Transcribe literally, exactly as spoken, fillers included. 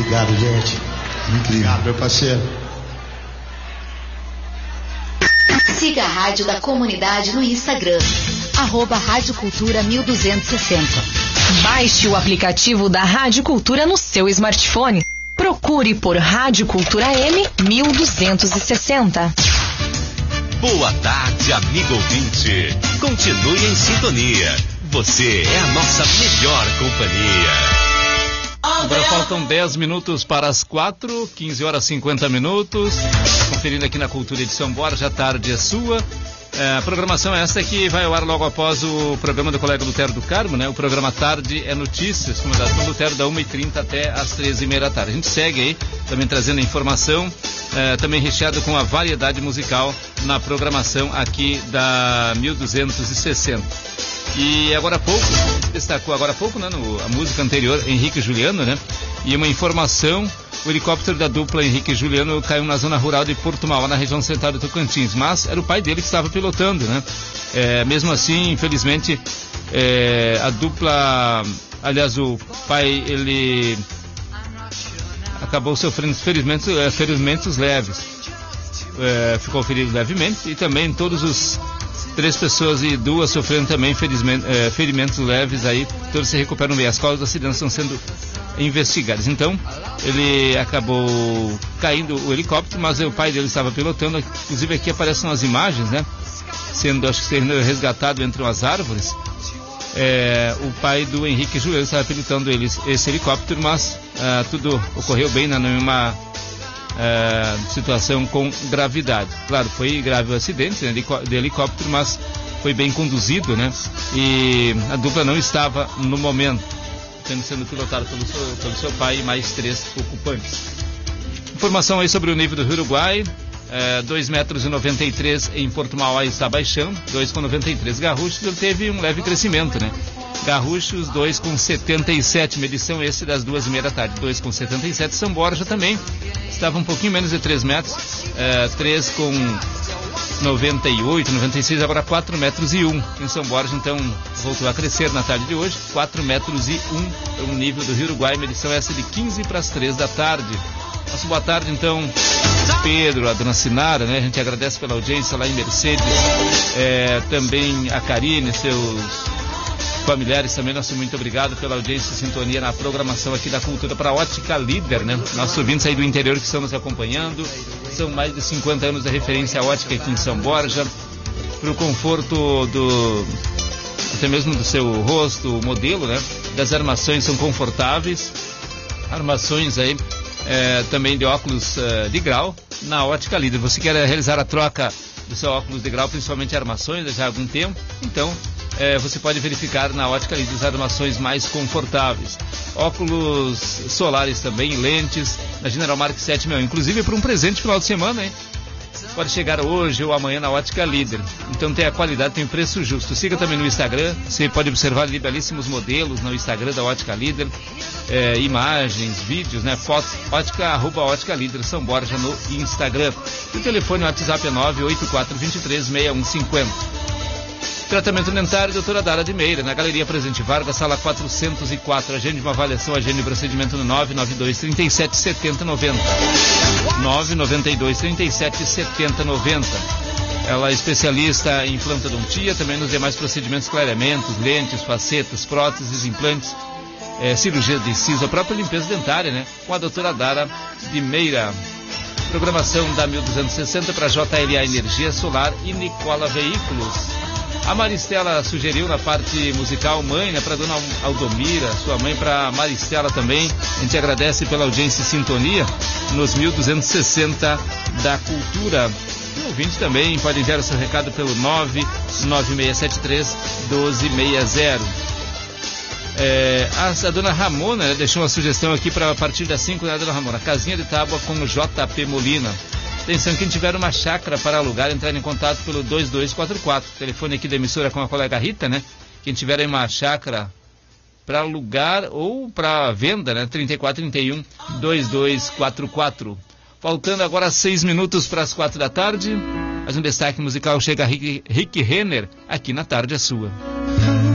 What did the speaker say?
Obrigado, gente. Incrível. Obrigado, meu parceiro. Siga a Rádio da Comunidade no Instagram, arroba Rádio Cultura mil duzentos e sessenta. Baixe o aplicativo da Rádio Cultura no seu smartphone. Procure por Rádio Cultura M mil duzentos e sessenta. Boa tarde, amigo ouvinte. Continue em sintonia. Você é a nossa melhor companhia. Agora faltam dez minutos para as quatro, quinze horas e cinquenta minutos. Conferindo aqui na Cultura de São Borja, a tarde é sua. É, a programação é esta que vai ao ar logo após o programa do colega Lutero do Carmo, né? O programa Tarde é Notícias, comandado por Lutero, da uma e trinta até as treze e meia da tarde. A gente segue aí, também trazendo informação, é, também recheado com a variedade musical na programação aqui da mil duzentos e sessenta. E agora há pouco, destacou agora há pouco, né, no, a música anterior, Henrique e Juliano, né? E uma informação, o helicóptero da dupla Henrique e Juliano caiu na zona rural de Porto Mauá, na região central do Tocantins, mas era o pai dele que estava pilotando, né? É, mesmo assim, infelizmente, é, a dupla, aliás, o pai, ele acabou sofrendo ferimentos, é, ferimentos leves, é, ficou ferido levemente, e também todos os três pessoas e duas sofrendo também é, ferimentos leves, aí todos se recuperam bem. As causas do acidente estão sendo investigadas. Então, ele acabou caindo o helicóptero, mas o pai dele estava pilotando. Inclusive aqui aparecem umas imagens, né? Sendo, acho que sendo resgatado entre umas árvores. É, o pai do Henrique e Juliano estava pilotando eles, esse helicóptero, mas ah, tudo ocorreu bem, não é nenhuma É, situação com gravidade. Claro, foi grave o acidente, né, de, de helicóptero, mas foi bem conduzido, né? E a dupla não estava no momento, tendo sendo pilotado pelo seu, pelo seu pai e mais três ocupantes. Informação aí sobre o nível do Rio Uruguai. É, dois metros e noventa e três em Porto Mauá está baixando, dois com noventa e três. Garruchos, ele teve um leve crescimento, né? Garruchos, dois com setenta e sete, medição esse das duas e meia da tarde, dois com setenta e sete. São Borja também estava um pouquinho menos de três metros, é, três com noventa e oito, noventa e seis, agora quatro metros e um em São Borja, então voltou a crescer na tarde de hoje, quatro metros e um é o nível do Rio Uruguai, medição essa de quinze para as três da tarde. Nossa, boa tarde então, Pedro, a dona Sinara, né? A gente agradece pela audiência lá em Mercedes, é, também a Karine, seus familiares também, nosso muito obrigado pela audiência e sintonia na programação aqui da Cultura para a Ótica Líder, né? Nossos ouvintes aí do interior que estão nos acompanhando, são mais de cinquenta anos de referência à ótica aqui em São Borja, para o conforto do, até mesmo do seu rosto, o modelo, né? Das armações são confortáveis, armações aí é, também de óculos é, de grau na Ótica Líder. Você quer realizar a troca do seu óculos de grau, principalmente armações, já há algum tempo, então É, você pode verificar na Ótica Líder as armações mais confortáveis. Óculos solares também, lentes, na General Marques sete mil. Inclusive para um presente final de semana, hein? Pode chegar hoje ou amanhã na Ótica Líder. Então tem a qualidade, tem o preço justo. Siga também no Instagram, você pode observar ali belíssimos modelos no Instagram da Ótica Líder. É, imagens, vídeos, né? Fotos, ótica, arroba Ótica Líder São Borja no Instagram. E o telefone, o WhatsApp é nove oito quatro dois três, seis um cinco zero. Tratamento dentário, doutora Dara de Meira, na Galeria Presidente Vargas, sala quatrocentos e quatro. Agende uma avaliação, agende o procedimento no nove nove dois, três sete, sete zero nove zero. nove nove dois, três sete, sete zero nove zero. Ela é especialista em implantodontia, também nos demais procedimentos, clareamentos, lentes, facetas, próteses, implantes, é, cirurgia de siso, a própria limpeza dentária, né? Com a doutora Dara de Meira. Programação da mil duzentos e sessenta para J L A Energia Solar e Nicola Veículos. A Maristela sugeriu na parte musical, mãe, né, para dona Aldomira, sua mãe, para Maristela também. A gente agradece pela audiência e sintonia nos mil duzentos e sessenta da Cultura. E ouvinte também pode enviar o seu recado pelo nove nove seis sete três, um dois seis zero. É, a, a dona Ramona, né, deixou uma sugestão aqui para a partir das cinco, né, dona Ramona? Casinha de tábua com J P Molina. Atenção, quem tiver uma chácara para alugar, entrar em contato pelo dois dois quatro quatro. Telefone aqui da emissora com a colega Rita, né? Quem tiver aí uma chácara para alugar ou para venda, né? trinta e quatro, trinta e um, dois dois quatro quatro. Faltando agora seis minutos para as quatro da tarde. Mais um destaque musical chega Rick, Rick Renner aqui na Tarde é Sua.